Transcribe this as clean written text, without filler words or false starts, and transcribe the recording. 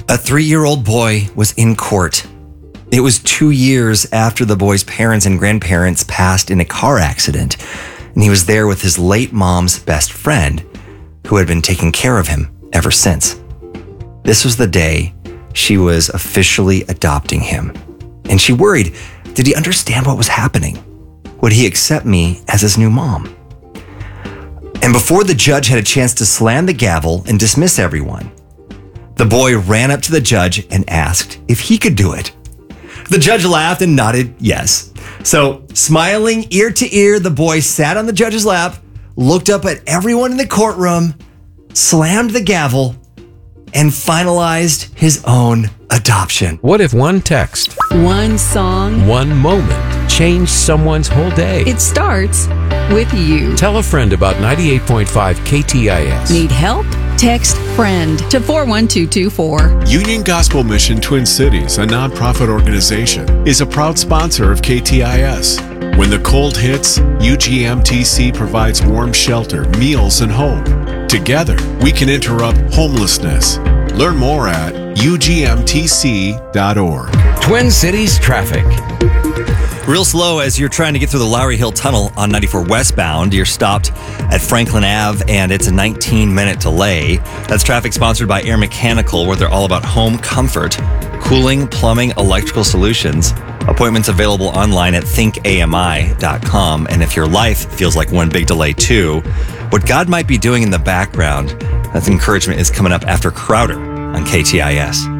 A 3-year-old boy was in court. It was 2 years after the boy's parents and grandparents passed in a car accident, and he was there with his late mom's best friend, who had been taking care of him ever since. This was the day she was officially adopting him, and she worried, did he understand what was happening? Would he accept me as his new mom? And before the judge had a chance to slam the gavel and dismiss everyone, the boy ran up to the judge and asked if he could do it. The judge laughed and nodded yes. So, smiling ear to ear, the boy sat on the judge's lap, looked up at everyone in the courtroom, slammed the gavel, and finalized his own adoption. What if one text, one song, one moment changed someone's whole day? It starts with you. Tell a friend about 98.5 KTIS. Need help? Text FRIEND to 41224. Union Gospel Mission Twin Cities, a nonprofit organization, is a proud sponsor of KTIS. When the cold hits, UGMTC provides warm shelter, meals, and hope. Together, we can interrupt homelessness. Learn more at ugmtc.org. Twin Cities traffic. Real slow as you're trying to get through the Lowry Hill Tunnel on 94 westbound. You're stopped at Franklin Ave, and it's a 19-minute delay. That's traffic sponsored by Air Mechanical, where they're all about home comfort, cooling, plumbing, electrical solutions. Appointments available online at thinkami.com. And if your life feels like one big delay too, what God might be doing in the background, that encouragement is coming up after Crowder on KTIS.